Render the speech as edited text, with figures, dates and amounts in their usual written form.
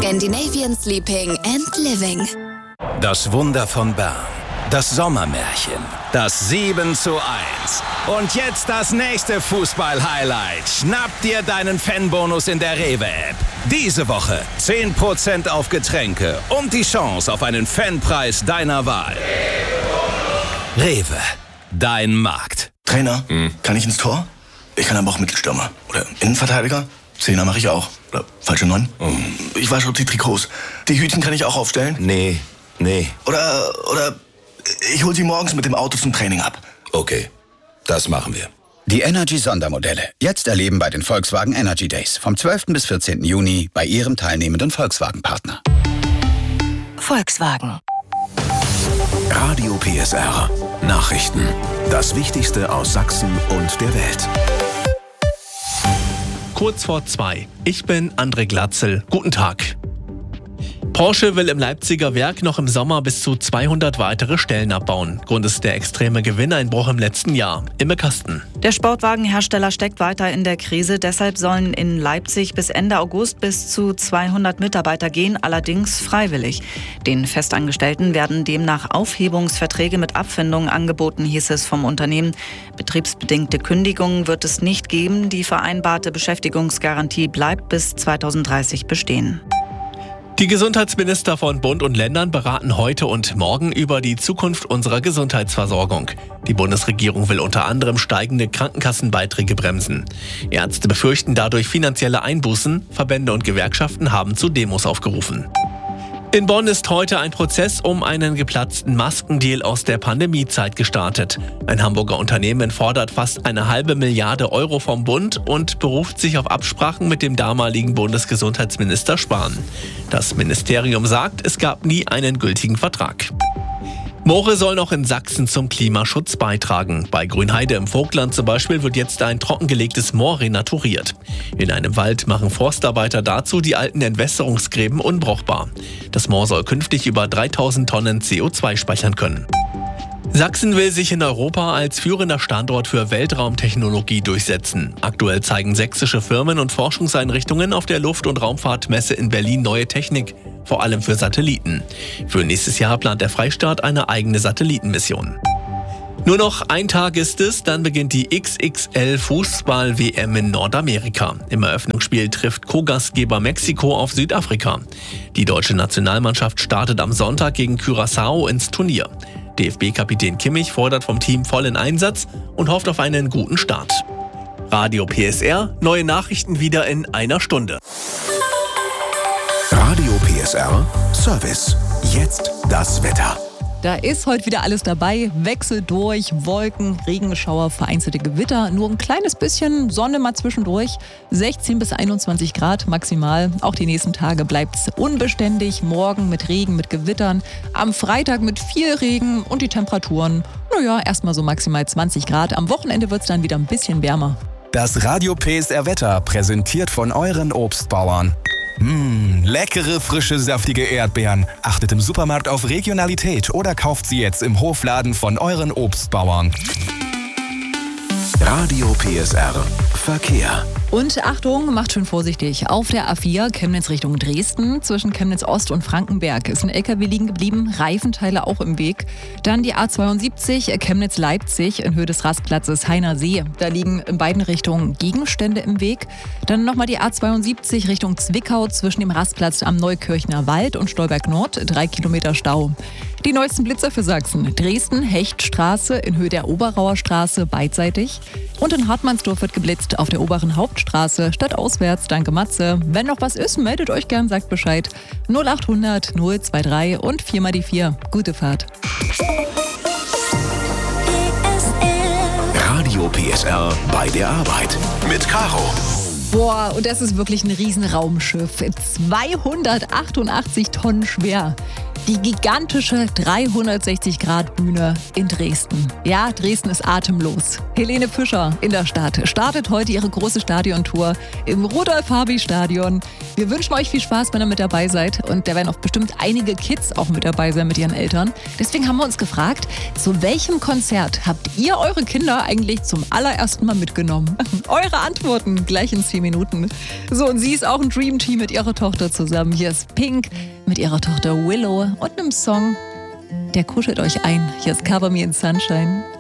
Scandinavian Sleeping and Living. Das Wunder von Bern. Das Sommermärchen. Das 7:1. Und jetzt das nächste Fußball-Highlight. Schnapp dir deinen Fanbonus in der Rewe-App. Diese Woche 10% auf Getränke und die Chance auf einen Fanpreis deiner Wahl. Rewe. Dein Markt. Trainer, kann ich ins Tor? Ich kann aber auch Mittelstürmer. Oder Innenverteidiger? Zehner mache ich auch. Oder falsche 9. Ich wasche auch die Trikots. Die Hütchen kann ich auch aufstellen? Nee. Oder ich hol sie morgens mit dem Auto zum Training ab. Okay, das machen wir. Die Energy-Sondermodelle. Jetzt erleben bei den Volkswagen Energy Days. Vom 12. bis 14. Juni bei Ihrem teilnehmenden Volkswagen-Partner. Volkswagen. Radio PSR. Nachrichten. Das Wichtigste aus Sachsen und der Welt. Kurz vor 2. Ich bin André Glatzel. Guten Tag. Porsche will im Leipziger Werk noch im Sommer bis zu 200 weitere Stellen abbauen. Grund ist der extreme Gewinneinbruch im letzten Jahr. Imme Kasten. Der Sportwagenhersteller steckt weiter in der Krise. Deshalb sollen in Leipzig bis Ende August bis zu 200 Mitarbeiter gehen, allerdings freiwillig. Den Festangestellten werden demnach Aufhebungsverträge mit Abfindungen angeboten, hieß es vom Unternehmen. Betriebsbedingte Kündigungen wird es nicht geben. Die vereinbarte Beschäftigungsgarantie bleibt bis 2030 bestehen. Die Gesundheitsminister von Bund und Ländern beraten heute und morgen über die Zukunft unserer Gesundheitsversorgung. Die Bundesregierung will unter anderem steigende Krankenkassenbeiträge bremsen. Ärzte befürchten dadurch finanzielle Einbußen. Verbände und Gewerkschaften haben zu Demos aufgerufen. In Bonn ist heute ein Prozess um einen geplatzten Maskendeal aus der Pandemiezeit gestartet. Ein Hamburger Unternehmen fordert fast 1,5 Milliarde Euro vom Bund und beruft sich auf Absprachen mit dem damaligen Bundesgesundheitsminister Spahn. Das Ministerium sagt, es gab nie einen gültigen Vertrag. Moore soll noch in Sachsen zum Klimaschutz beitragen. Bei Grünheide im Vogtland zum Beispiel wird jetzt ein trockengelegtes Moor renaturiert. In einem Wald machen Forstarbeiter dazu die alten Entwässerungsgräben unbrauchbar. Das Moor soll künftig über 3000 Tonnen CO2 speichern können. Sachsen will sich in Europa als führender Standort für Weltraumtechnologie durchsetzen. Aktuell zeigen sächsische Firmen und Forschungseinrichtungen auf der Luft- und Raumfahrtmesse in Berlin neue Technik, vor allem für Satelliten. Für nächstes Jahr plant der Freistaat eine eigene Satellitenmission. Nur noch ein Tag ist es, dann beginnt die XXL-Fußball-WM in Nordamerika. Im Eröffnungsspiel trifft Co-Gastgeber Mexiko auf Südafrika. Die deutsche Nationalmannschaft startet am Sonntag gegen Curaçao ins Turnier. DFB-Kapitän Kimmich fordert vom Team vollen Einsatz und hofft auf einen guten Start. Radio PSR, neue Nachrichten wieder in einer Stunde. Radio PSR Service. Jetzt das Wetter. Da ist heute wieder alles dabei. Wechsel durch, Wolken, Regenschauer, vereinzelte Gewitter. Nur ein kleines bisschen Sonne mal zwischendurch. 16 bis 21 Grad maximal. Auch die nächsten Tage bleibt es unbeständig. Morgen mit Regen, mit Gewittern. Am Freitag mit viel Regen und die Temperaturen, erstmal so maximal 20 Grad. Am Wochenende wird es dann wieder ein bisschen wärmer. Das Radio PSR Wetter präsentiert von euren Obstbauern. Leckere, frische, saftige Erdbeeren. Achtet im Supermarkt auf Regionalität oder kauft sie jetzt im Hofladen von euren Obstbauern. Radio PSR Verkehr. Und Achtung, macht schön vorsichtig. Auf der A4 Chemnitz Richtung Dresden, zwischen Chemnitz Ost und Frankenberg ist ein LKW liegen geblieben, Reifenteile auch im Weg. Dann die A72 Chemnitz Leipzig in Höhe des Rastplatzes Heiner See. Da liegen in beiden Richtungen Gegenstände im Weg. Dann nochmal die A72 Richtung Zwickau zwischen dem Rastplatz am Neukirchner Wald und Stolberg Nord, 3 Kilometer Stau. Die neuesten Blitzer für Sachsen. Dresden, Hechtstraße in Höhe der Oberauer Straße beidseitig. Und in Hartmannsdorf wird geblitzt auf der oberen Hauptstraße, stadtauswärts. Danke Matze. Wenn noch was ist, meldet euch gern, sagt Bescheid. 0800 023 und 4 mal die 4. Gute Fahrt. Radio PSR bei der Arbeit mit Caro. Boah, und das ist wirklich ein Riesenraumschiff. 288 Tonnen schwer. Die gigantische 360-Grad-Bühne in Dresden. Ja, Dresden ist atemlos. Helene Fischer in der Stadt startet heute ihre große Stadiontour im Rudolf-Harvey-Stadion. Wir wünschen euch viel Spaß, wenn ihr mit dabei seid. Und da werden auch bestimmt einige Kids auch mit dabei sein mit ihren Eltern. Deswegen haben wir uns gefragt, zu welchem Konzert habt ihr eure Kinder eigentlich zum allerersten Mal mitgenommen? Eure Antworten gleich in 10 Minuten. So, und sie ist auch ein Dream Team mit ihrer Tochter zusammen. Hier ist Pink mit ihrer Tochter Willow und einem Song, der kuschelt euch ein. Hier ist Cover Me in Sunshine.